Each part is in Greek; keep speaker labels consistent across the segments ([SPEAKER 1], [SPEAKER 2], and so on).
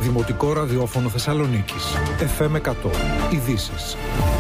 [SPEAKER 1] Δημοτικό Ραδιόφωνο Θεσσαλονίκης. FM 100. Ειδήσεις.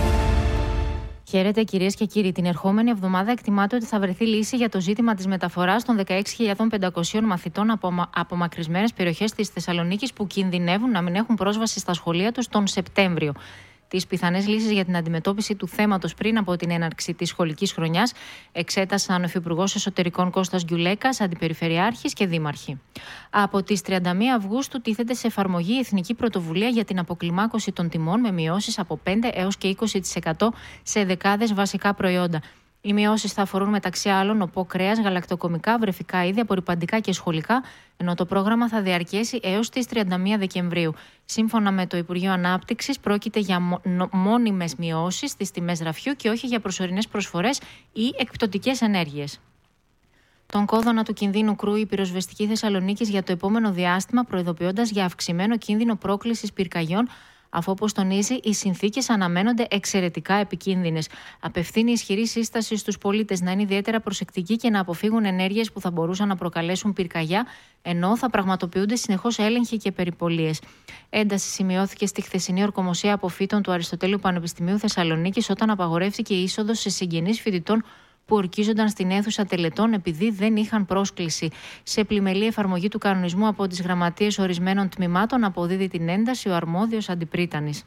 [SPEAKER 2] Χαίρετε κυρίες και κύριοι. Την ερχόμενη εβδομάδα εκτιμάται ότι θα βρεθεί λύση για το ζήτημα της μεταφοράς των 16.500 μαθητών από απομακρυσμένες περιοχές της Θεσσαλονίκης που κινδυνεύουν να μην έχουν πρόσβαση στα σχολεία τους τον Σεπτέμβριο. Τις πιθανές λύσεις για την αντιμετώπιση του θέματος πριν από την έναρξη της σχολικής χρονιάς εξέτασαν ο Υφυπουργός Εσωτερικών Κώστας Γκιουλέκας, Αντιπεριφερειάρχης και Δήμαρχοι. Από τις 31 Αυγούστου τίθεται σε εφαρμογή η Εθνική Πρωτοβουλία για την αποκλιμάκωση των τιμών με μειώσεις από 5 έως και 20% σε δεκάδες βασικά προϊόντα. Οι μειώσεις θα αφορούν μεταξύ άλλων οπό, κρέας, γαλακτοκομικά, βρεφικά είδη, απορρυπαντικά και σχολικά, ενώ το πρόγραμμα θα διαρκέσει έως τις 31 Δεκεμβρίου. Σύμφωνα με το Υπουργείο Ανάπτυξης, πρόκειται για μόνιμες μειώσεις στις τιμές ραφιού και όχι για προσωρινές προσφορές ή εκπτωτικές ενέργειες. Τον κόδωνα του κινδύνου κρούει η πυροσβεστική Θεσσαλονίκης για το επόμενο διάστημα, προειδοποιώντας για αυξημένο κίνδυνο πρόκλησης πυρκαγιών, αφού όπως τονίζει, οι συνθήκες αναμένονται εξαιρετικά επικίνδυνες. Απευθύνει ισχυρή σύσταση στους πολίτες να είναι ιδιαίτερα προσεκτικοί και να αποφύγουν ενέργειες που θα μπορούσαν να προκαλέσουν πυρκαγιά, ενώ θα πραγματοποιούνται συνεχώς έλεγχοι και περιπολίες. Ένταση σημειώθηκε στη χθεσινή ορκομοσία αποφύτων του Αριστοτέλειου Πανεπιστημίου Θεσσαλονίκης, όταν απαγορεύτηκε η είσοδος σε συγγενείς φοιτητών που ορκίζονταν στην αίθουσα τελετών επειδή δεν είχαν πρόσκληση. Σε πλημελή εφαρμογή του κανονισμού από τις γραμματείες ορισμένων τμήματων αποδίδει την ένταση ο αρμόδιος αντιπρίτανης.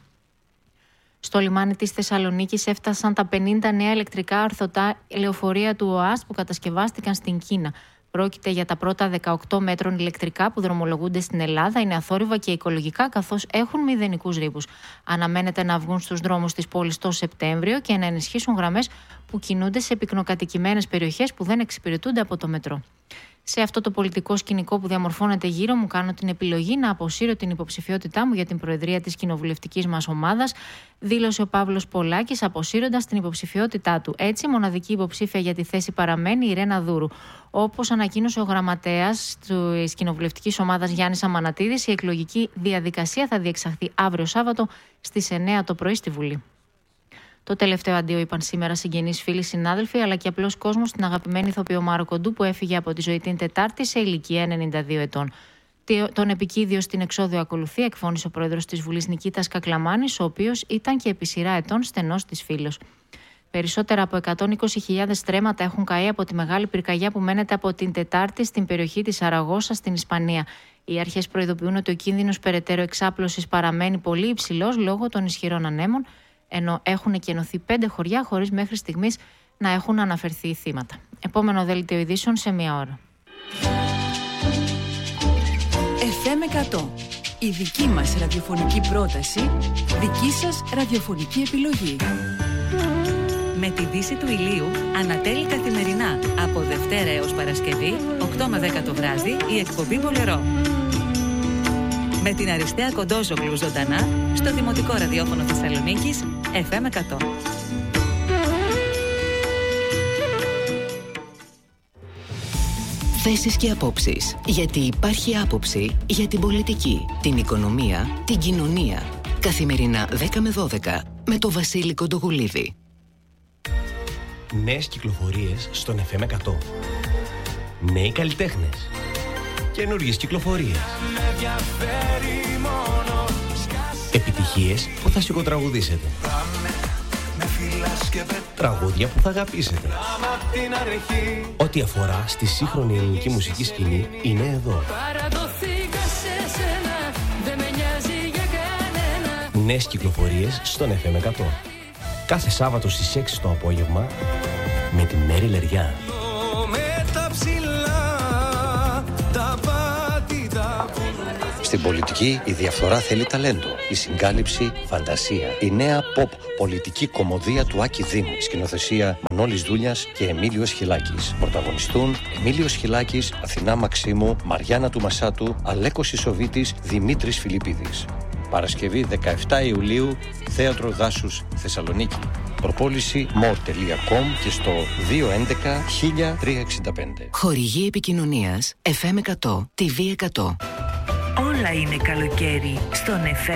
[SPEAKER 2] Στο λιμάνι της Θεσσαλονίκης έφτασαν τα 50 νέα ηλεκτρικά ορθωτά λεωφορεία του ΟΑΣΤ που κατασκευάστηκαν στην Κίνα. Πρόκειται για τα πρώτα 18 μέτρων ηλεκτρικά που δρομολογούνται στην Ελλάδα, είναι αθόρυβα και οικολογικά, καθώς έχουν μηδενικούς ρήπους. Αναμένεται να βγουν στους δρόμους της πόλης το Σεπτέμβριο και να ενισχύσουν γραμμές που κινούνται σε πυκνοκατοικημένες περιοχές που δεν εξυπηρετούνται από το μετρό. Σε αυτό το πολιτικό σκηνικό που διαμορφώνεται γύρω μου, κάνω την επιλογή να αποσύρω την υποψηφιότητά μου για την προεδρία της κοινοβουλευτικής μας ομάδας, δήλωσε ο Παύλος Πολάκης, αποσύροντας την υποψηφιότητά του. Έτσι, μοναδική υποψήφια για τη θέση παραμένει η Ρένα Δούρου. Όπως ανακοίνωσε ο γραμματέας της κοινοβουλευτικής ομάδας Γιάννης Αμανατίδης, η εκλογική διαδικασία θα διεξαχθεί αύριο Σάββατο στις 9 το πρωί στη Βουλή. Το τελευταίο αντίο είπαν σήμερα συγγενείς, φίλοι, συνάδελφοι, αλλά και απλός κόσμος στην αγαπημένη ηθοποιό Μάρο Κοντού που έφυγε από τη ζωή την Τετάρτη σε ηλικία 92 ετών. Τον επικίδιο στην εξόδιο ακολουθία εκφώνησε ο πρόεδρος της Βουλής Νικήτας Κακλαμάνης, ο οποίος ήταν και επί σειρά ετών στενός της φίλος. Περισσότερα από 120.000 στρέμματα έχουν καεί από τη μεγάλη πυρκαγιά που μένεται από την Τετάρτη στην περιοχή της Σαραγώσα στην Ισπανία. Οι αρχές προειδοποιούν ότι ο κίνδυνος περαιτέρω εξάπλωσης παραμένει πολύ υψηλός λόγω των ισχυρών ανέμων, ενώ έχουν εκενωθεί 5 χωριά χωρίς μέχρι στιγμής να έχουν αναφερθεί θύματα. Επόμενο δέλτιο ειδήσεων σε μία ώρα.
[SPEAKER 3] FM 100. Η δική μας ραδιοφωνική πρόταση, δική σας ραδιοφωνική επιλογή. Με τη δύση του ηλίου ανατέλει καθημερινά από Δευτέρα έως Παρασκευή, 8 με 10 το βράδυ, η εκπομπή Πολερό. Με την Αριστεία Κοντόζογλου ζωντανά στο Δημοτικό Ραδιόφωνο Θεσσαλονίκης, FM 100.
[SPEAKER 4] Θέσεις και απόψεις. Γιατί υπάρχει άποψη για την πολιτική, την οικονομία, την κοινωνία. Καθημερινά 10 με 12 με το Βασίλη Κοντογουλίδη.
[SPEAKER 5] Νέες κυκλοφορίες στον FM 100. Νέοι καλλιτέχνες. Καινούργιες κυκλοφορίες. Επιτυχίες που θα σιγοτραγουδήσετε. Τραγούδια που θα αγαπήσετε. Ό,τι αφορά στη σύγχρονη ελληνική μουσική σκηνή είναι εδώ. Νέες κυκλοφορίες στον FM 100. Κάθε Σάββατο στις 6 το απόγευμα με τη Μέρη Λεριά.
[SPEAKER 6] Στην πολιτική η διαφθορά θέλει ταλέντο, η συγκάλυψη φαντασία. Η νέα pop πολιτική κομμωδία του Άκη Δήμου. Σκηνοθεσία Μανώλης Δούλιας και Εμίλιος Χιλάκης. Πρωταγωνιστούν Εμίλιος Χιλάκης, Αθηνά Μαξίμου, Μαριάννα του Μασάτου, Αλέκος Ισοβίτης, Δημήτρης Φιλιππίδης. Παρασκευή 17 Ιουλίου, Θέατρο Δάσους Θεσσαλονίκη. Προπόληση mo.com και στο 211-1365.
[SPEAKER 4] Χορηγή επικοινωνίας FM 100, TV 100.
[SPEAKER 3] Όλα είναι καλοκαίρι στον FM